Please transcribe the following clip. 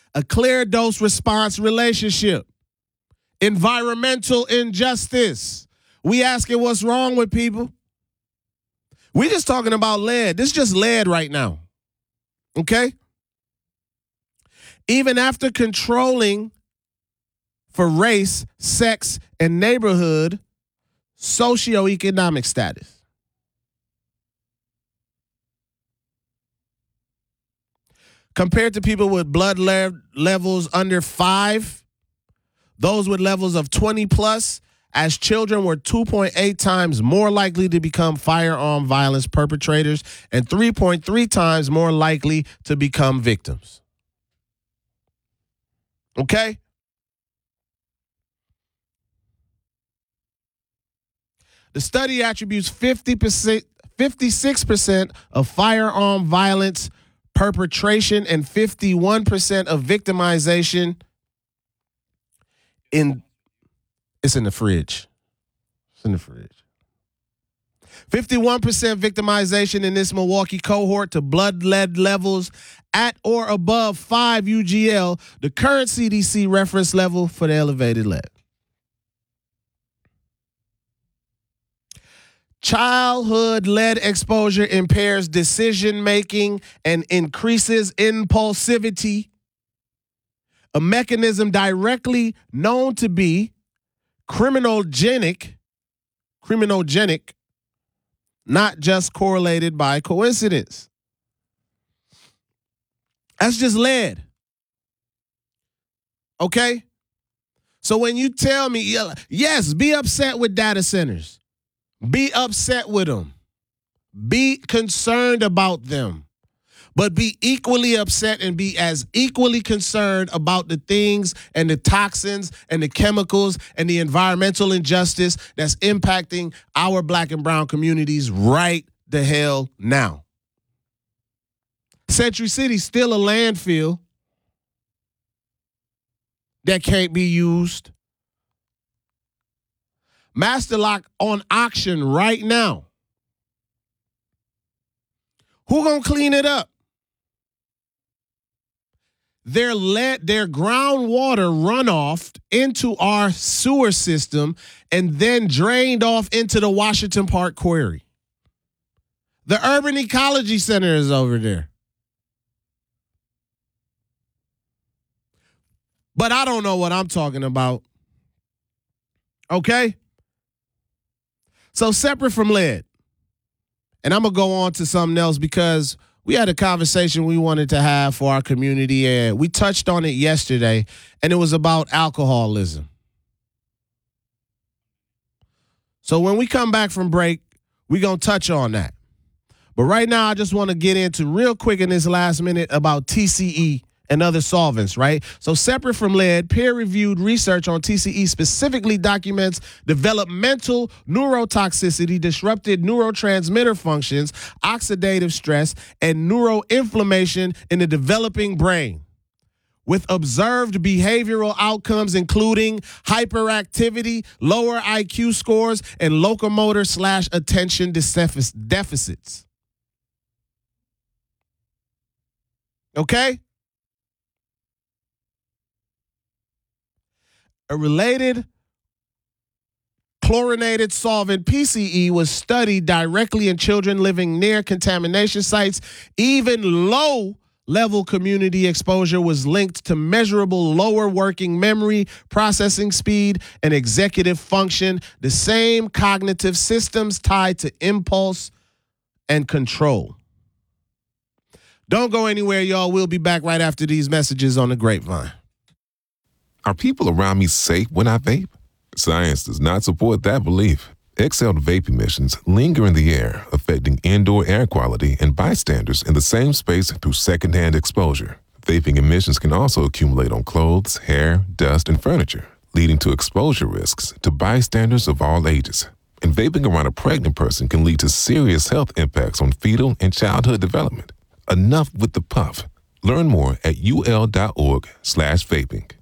a clear dose response relationship. Environmental injustice. We asking what's wrong with people. We just talking about lead. This is just lead right now. Okay? Even after controlling for race, sex, and neighborhood, socioeconomic status. Compared to people with blood levels under 5, those with levels of 20 plus, as children were 2.8 times more likely to become firearm violence perpetrators and 3.3 times more likely to become victims. Okay? The study attributes 56% of firearm violence perpetration and 51% of victimization it's in the fridge. It's in the fridge. 51% victimization in this Milwaukee cohort to blood lead levels at or above 5 UGL, the current CDC reference level for the elevated lead. Childhood lead exposure impairs decision making and increases impulsivity, a mechanism directly known to be criminogenic, not just correlated by coincidence. That's just lead. Okay? So when you tell me, yes, be upset with data centers. Be upset with them. Be concerned about them. But be equally upset and be as equally concerned about the things and the toxins and the chemicals and the environmental injustice that's impacting our black and brown communities right the hell now. Century City's still a landfill that can't be used. Master Lock on auction right now. Who gonna clean it up? Their groundwater runoff into our sewer system and then drained off into the Washington Park Quarry. The Urban Ecology Center is over there. But I don't know what I'm talking about. Okay? So separate from lead, and I'm going to go on to something else because we had a conversation we wanted to have for our community, and we touched on it yesterday, and it was about alcoholism. So when we come back from break, we're going to touch on that. But right now, I just want to get into real quick in this last minute about TCE and other solvents, right? So separate from lead, peer-reviewed research on TCE specifically documents developmental neurotoxicity, disrupted neurotransmitter functions, oxidative stress, and neuroinflammation in the developing brain, with observed behavioral outcomes including hyperactivity, lower IQ scores, and locomotor/attention deficits. Okay? A related chlorinated solvent, PCE, was studied directly in children living near contamination sites. Even low-level community exposure was linked to measurable lower working memory, processing speed, and executive function, the same cognitive systems tied to impulse and control. Don't go anywhere, y'all. We'll be back right after these messages on the Grapevine. Are people around me safe when I vape? Science does not support that belief. Exhaled vape emissions linger in the air, affecting indoor air quality and bystanders in the same space through secondhand exposure. Vaping emissions can also accumulate on clothes, hair, dust, and furniture, leading to exposure risks to bystanders of all ages. And vaping around a pregnant person can lead to serious health impacts on fetal and childhood development. Enough with the puff. Learn more at ul.org/vaping.